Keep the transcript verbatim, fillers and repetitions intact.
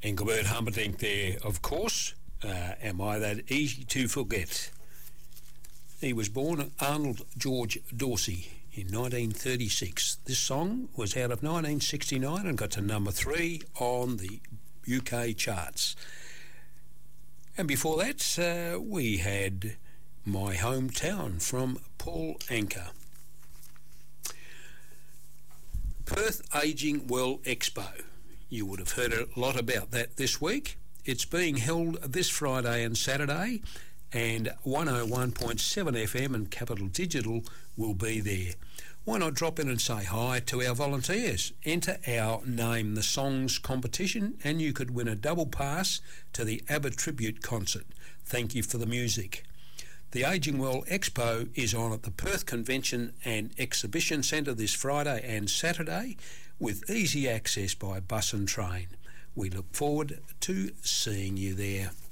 Engelbert Humperdinck there, of course. Uh, am I that easy to forget? He was born Arnold George Dorsey in nineteen thirty-six. This song was out of nineteen sixty-nine and got to number three on the U K charts. And before that, uh, we had My Hometown from Paul Anka. Perth Ageing Well Expo. You would have heard a lot about that this week. It's being held this Friday and Saturday, and one oh one point seven F M and Capital Digital will be there. Why not drop in and say hi to our volunteers? Enter our Name the Songs competition and you could win a double pass to the ABBA Tribute Concert. Thank you for the music. The Ageing Well Expo is on at the Perth Convention and Exhibition Centre this Friday and Saturday with easy access by bus and train. We look forward to seeing you there.